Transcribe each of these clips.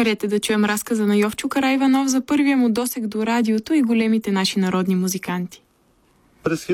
Хайдете да чуем разказа на Йовчо Караиванов за първия му досег до радиото и големите наши народни музиканти. През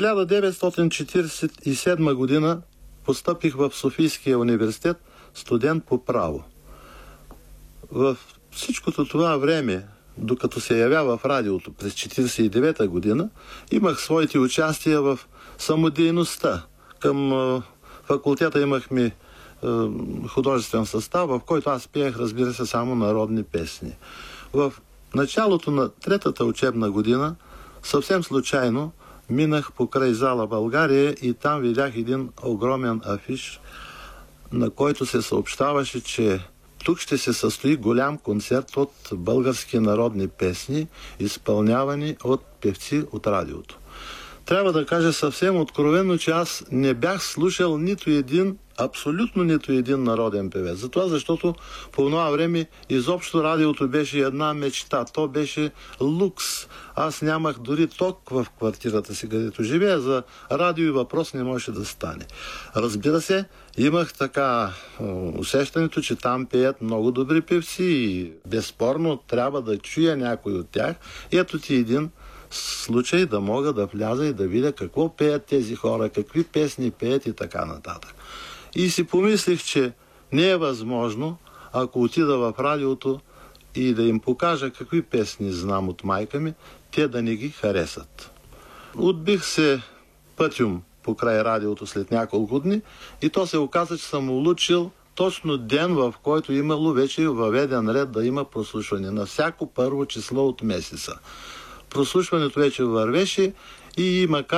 1947 година постъпих в Софийския университет студент по право. В всичкото това време, докато се явява в радиото през 1949 година, имах своите участия в самодейността. Към факултета имахме художествен състав, в който аз пеех, разбира се, само народни песни. В началото на третата учебна година съвсем случайно минах покрай зала България и там видях един огромен афиш, на който се съобщаваше, че тук ще се състои голям концерт от български народни песни, изпълнявани от певци от радиото. Трябва да кажа съвсем откровено, че аз не бях слушал нито един, абсолютно нито един народен певец. Затова, защото по това време изобщо радиото беше една мечта. То беше лукс. Аз нямах дори ток в квартирата си, където живея. За радио и въпрос не можеше да стане. Разбира се, имах така усещането, че там пеят много добри певци и безспорно трябва да чуя някой от тях. Ето ти един случай да мога да вляза и да видя какво пеят тези хора, какви песни пеят и така нататък. И си помислих, че не е възможно, ако отида в радиото и да им покажа какви песни знам от майка ми, те да не ги харесат. Отбих се пътюм покрай радиото след няколко дни и то се оказа, че съм улучил точно ден, в който имало вече въведен ред да има прослушване на всяко първо число от месеца. Прослушването вече вървеше и макар